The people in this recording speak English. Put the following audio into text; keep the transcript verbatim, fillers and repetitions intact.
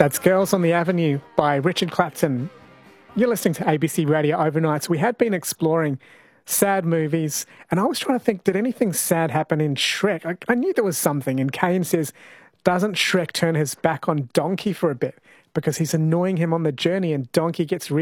That's Girls on the Avenue by Richard Clapton. You're listening to A B C Radio Overnights. We had been exploring sad movies, and I was trying to think, did anything sad happen in Shrek? I, I knew there was something, and Kane says, doesn't Shrek turn his back on Donkey for a bit because he's annoying him on the journey, and Donkey gets really